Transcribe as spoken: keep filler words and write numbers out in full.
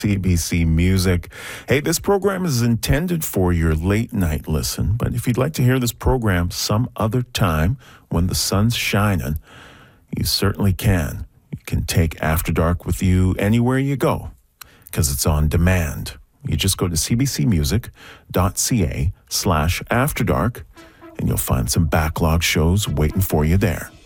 C B C Music. Hey, this program is intended for your late night listen, but if you'd like to hear this program some other time when the sun's shining, you certainly can. You can take After Dark with you anywhere you go because it's on demand. You just go to cbcmusic.ca slash After Dark and you'll find some backlog shows waiting for you there.